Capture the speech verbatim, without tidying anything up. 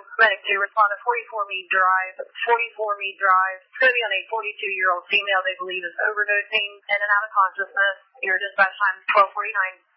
Medic two, respond to forty-four Mead Drive. forty-four Mead Drive. It's going to be on a forty-two-year-old female they believe is overdosing and then out of consciousness. Your dispatch time is twelve forty-nine.